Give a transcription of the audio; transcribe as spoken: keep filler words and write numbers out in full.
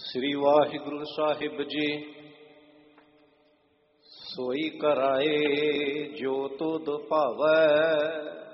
ਸ੍ਰੀ ਵਾਹਿਗੁਰੂ ਸਾਹਿਬ ਜੀ। ਸੋਈ ਕਰਾਏ ਜੋ ਤੁਧ ਭਾਵੈ,